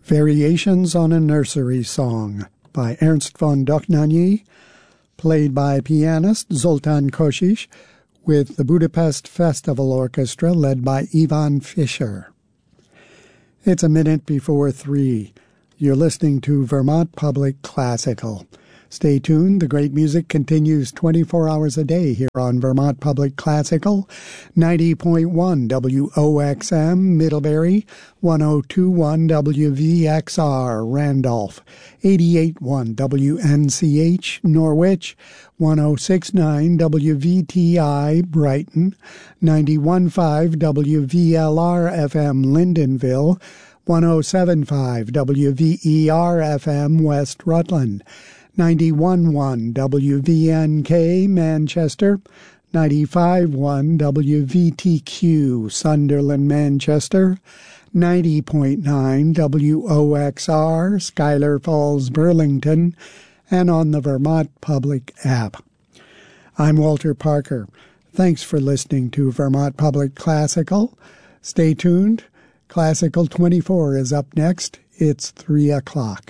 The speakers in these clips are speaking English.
Variations on a Nursery Song by Ernst von Dohnanyi, played by pianist Zoltán Kocsis with the Budapest Festival Orchestra led by Ivan Fischer. It's a minute before 3. You're listening to Vermont Public Classical. Stay tuned. The great music continues 24 hours a day here on Vermont Public Classical. 90.1 WOXM Middlebury, 102.1 WVXR Randolph, 88.1 WNCH Norwich, 106.9 WVTI Brighton, 91.5 WVLR FM Lyndonville, 107.5 WVER FM West Rutland, 91.1 WVNK Manchester, 95.1 WVTQ Sunderland Manchester, 90.9 WOXR Schuyler Falls Burlington, and on the Vermont Public app. I'm Walter Parker. Thanks for listening to Vermont Public Classical. Stay tuned. Classical 24 is up next. It's 3 o'clock.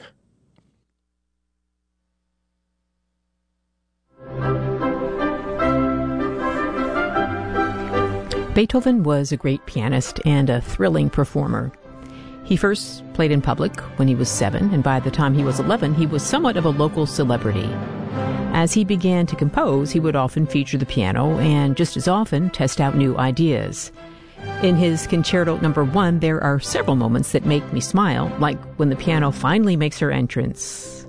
Beethoven was a great pianist and a thrilling performer. He first played in public when he was 7, and by the time he was 11, he was somewhat of a local celebrity. As he began to compose, he would often feature the piano and just as often test out new ideas. In his Concerto No. 1, there are several moments that make me smile, like when the piano finally makes her entrance.